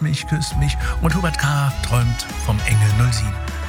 küsst mich. Und Hubert K. träumt vom Engel 07.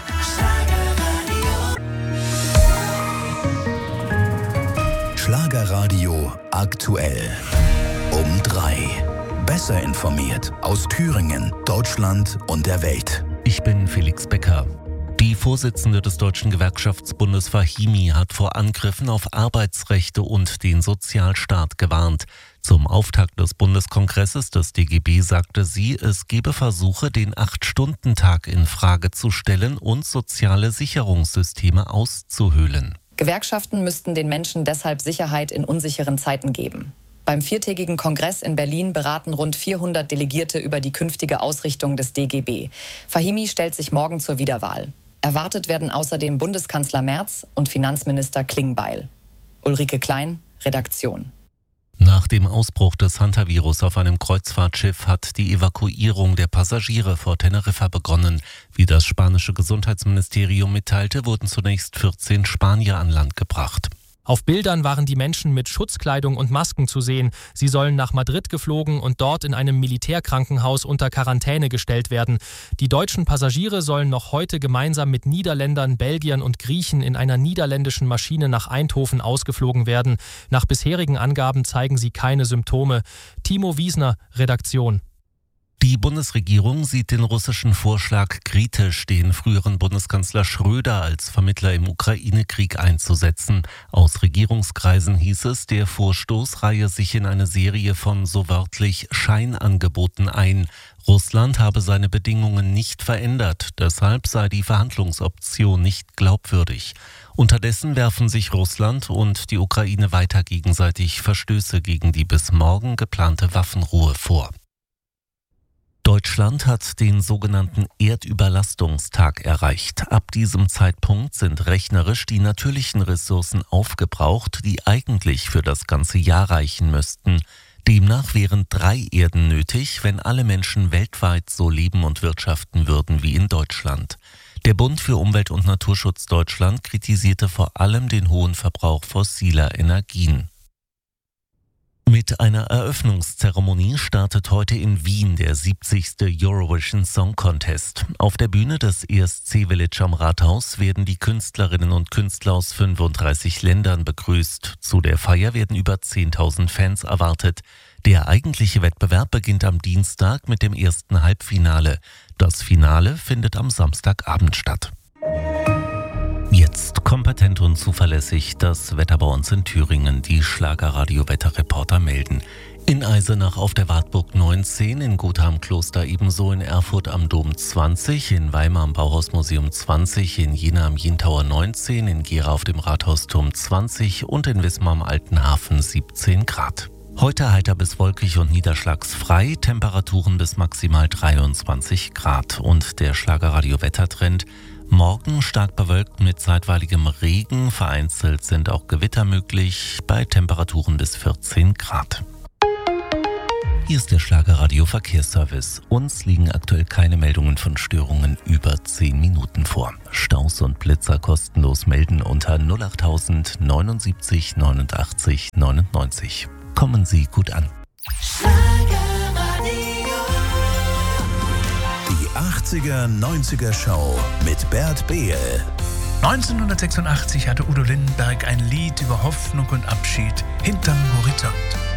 Schlagerradio aktuell. Um 3. Besser informiert aus Thüringen, Deutschland und der Welt. Ich bin Felix Becker. Die Vorsitzende des Deutschen Gewerkschaftsbundes Fahimi hat vor Angriffen auf Arbeitsrechte und den Sozialstaat gewarnt. Zum Auftakt des Bundeskongresses des DGB sagte sie, es gebe Versuche, den 8-Stunden-Tag in Frage zu stellen und soziale Sicherungssysteme auszuhöhlen. Gewerkschaften müssten den Menschen deshalb Sicherheit in unsicheren Zeiten geben. Beim 4-tägigen Kongress in Berlin beraten rund 400 Delegierte über die künftige Ausrichtung des DGB. Fahimi stellt sich morgen zur Wiederwahl. Erwartet werden außerdem Bundeskanzler Merz und Finanzminister Klingbeil. Ulrike Klein, Redaktion. Nach dem Ausbruch des Hantavirus auf einem Kreuzfahrtschiff hat die Evakuierung der Passagiere vor Teneriffa begonnen. Wie das spanische Gesundheitsministerium mitteilte, wurden zunächst 14 Spanier an Land gebracht. Auf Bildern waren die Menschen mit Schutzkleidung und Masken zu sehen. Sie sollen nach Madrid geflogen und dort in einem Militärkrankenhaus unter Quarantäne gestellt werden. Die deutschen Passagiere sollen noch heute gemeinsam mit Niederländern, Belgiern und Griechen in einer niederländischen Maschine nach Eindhoven ausgeflogen werden. Nach bisherigen Angaben zeigen sie keine Symptome. Timo Wiesner, Redaktion. Die Bundesregierung sieht den russischen Vorschlag kritisch, den früheren Bundeskanzler Schröder als Vermittler im Ukraine-Krieg einzusetzen. Aus Regierungskreisen hieß es, der Vorstoß reihe sich in eine Serie von so wörtlich Scheinangeboten ein. Russland habe seine Bedingungen nicht verändert, deshalb sei die Verhandlungsoption nicht glaubwürdig. Unterdessen werfen sich Russland und die Ukraine weiter gegenseitig Verstöße gegen die bis morgen geplante Waffenruhe vor. Deutschland hat den sogenannten Erdüberlastungstag erreicht. Ab diesem Zeitpunkt sind rechnerisch die natürlichen Ressourcen aufgebraucht, die eigentlich für das ganze Jahr reichen müssten. Demnach wären 3 Erden nötig, wenn alle Menschen weltweit so leben und wirtschaften würden wie in Deutschland. Der Bund für Umwelt- und Naturschutz Deutschland kritisierte vor allem den hohen Verbrauch fossiler Energien. Mit einer Eröffnungszeremonie startet heute in Wien der 70. Eurovision Song Contest. Auf der Bühne des ESC Village am Rathaus werden die Künstlerinnen und Künstler aus 35 Ländern begrüßt. Zu der Feier werden über 10.000 Fans erwartet. Der eigentliche Wettbewerb beginnt am Dienstag mit dem ersten Halbfinale. Das Finale findet am Samstagabend statt. Jetzt kompetent und zuverlässig das Wetter bei uns in Thüringen. Die Schlagerradio-Wetterreporter melden. In Eisenach auf der Wartburg 19, in Gothamkloster ebenso, in Erfurt am Dom 20, in Weimar am Bauhausmuseum 20, in Jena am Jentauer 19, in Gera auf dem Rathausturm 20 und in Wismar am Alten Hafen 17 Grad. Heute heiter bis wolkig und niederschlagsfrei, Temperaturen bis maximal 23 Grad. Und der Schlagerradio-Wettertrend: morgen stark bewölkt mit zeitweiligem Regen, vereinzelt sind auch Gewitter möglich, bei Temperaturen bis 14 Grad. Hier ist der Schlagerradio Verkehrsservice. Uns liegen aktuell keine Meldungen von Störungen über 10 Minuten vor. Staus und Blitzer kostenlos melden unter 08000 79 89 99. Kommen Sie gut an. Die 80er, 90er Show mit Bert Behl. 1986 hatte Udo Lindenberg ein Lied über Hoffnung und Abschied hinterm Horizont.